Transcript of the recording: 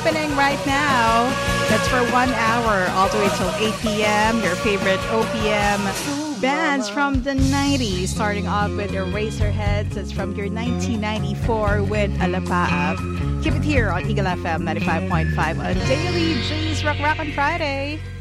happening right now. That's for 1 hour, all the way till 8 p.m. Your favorite OPM bands from the 90s, starting off with Eraserheads. That's from your 1994 with Alapaap. Keep it here on Eagle FM 95.5 on Daily J's Rock on Friday.